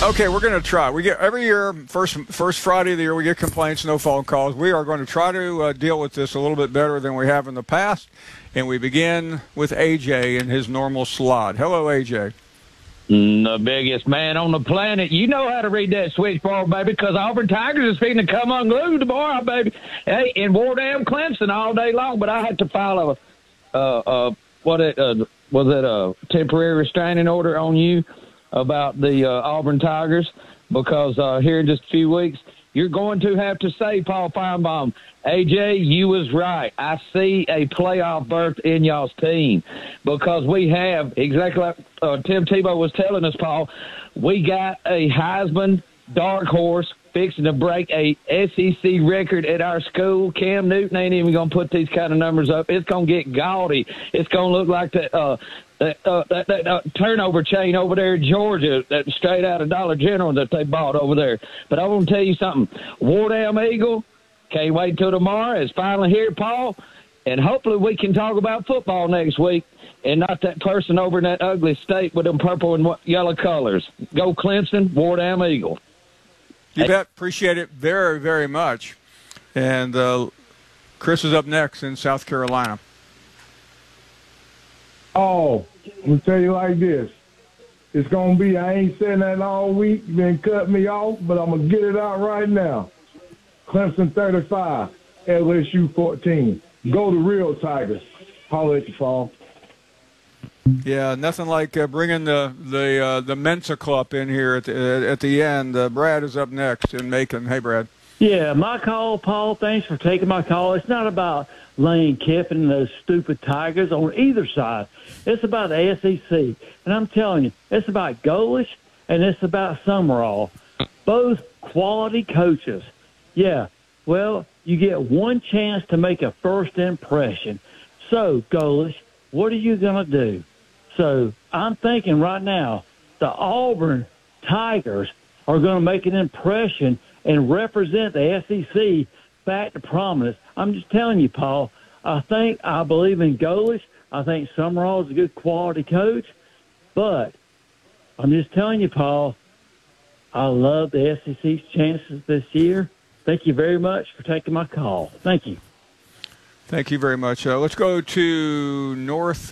Okay, we're going to try. We get every year, first Friday of the year, we get complaints, no phone calls. We are going to try to deal with this a little bit better than we have in the past. And we begin with AJ in his normal slot. Hello, AJ. The biggest man on the planet. You know how to read that switchboard, baby, because Auburn Tigers is fitting to come unglued tomorrow, baby. Hey, in Wardam Clemson all day long, but I had to file a temporary restraining order on you about the Auburn Tigers because here in just a few weeks, you're going to have to say, Paul Feinbaum, AJ, you was right. I see a playoff berth in y'all's team because we have, exactly like Tim Tebow was telling us, Paul, we got a Heisman dark horse fixing to break a SEC record at our school. Cam Newton ain't even going to put these kind of numbers up. It's going to get gaudy. It's going to look like that turnover chain over there in Georgia, that straight out of Dollar General that they bought over there. But I want to tell you something. Wardam Eagle, can't wait till tomorrow. It's finally here, Paul. And hopefully we can talk about football next week and not that person over in that ugly state with them purple and yellow colors. Go Clemson, Wardam Eagle. You bet. Appreciate it very, very much. And Chris is up next in South Carolina. Oh, I'm going to tell you like this. It's going to be, I ain't saying that all week. You been cutting me off, but I'm going to get it out right now. Clemson 35, LSU 14. Go the real Tigers. Holler at you, Paul. Yeah, nothing like bringing the Mensa Club in here at the end. Brad is up next in Macon. Hey, Brad. Yeah, my call, Paul. Thanks for taking my call. It's not about Lane Kiffin and those stupid Tigers on either side. It's about the SEC. And I'm telling you, it's about Golesh and it's about Summerall. Both quality coaches. Yeah, well, you get one chance to make a first impression. So, Golesh, what are you going to do? So I'm thinking right now the Auburn Tigers are going to make an impression and represent the SEC back to prominence. I'm just telling you, Paul, I believe in Golesh. I think Summerall is a good quality coach. But I'm just telling you, Paul, I love the SEC's chances this year. Thank you very much for taking my call. Thank you. Thank you very much. Let's go to North